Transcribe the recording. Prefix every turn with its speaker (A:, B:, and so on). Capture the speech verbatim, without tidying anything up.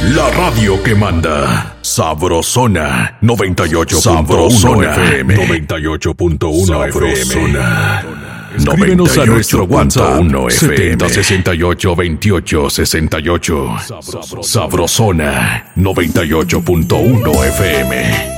A: La radio que manda. Sabrosona noventa y ocho punto uno F M. noventa y ocho punto uno F M. Escríbenos a nuestro WhatsApp setenta sesenta y ocho veintiocho sesenta y ocho. Sabrosona noventa y ocho punto uno F M.